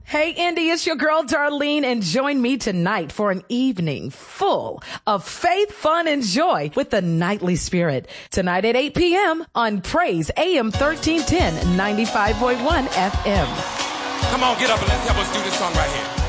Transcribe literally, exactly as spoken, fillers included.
Hey, Indy, it's your girl, Darlene, and join me tonight for an evening full of faith, fun, and joy with the Nightly Spirit. Tonight at eight p.m. on Praise A M thirteen ten, ninety-five point one F M. Come on, get up and let's help us do this song right here.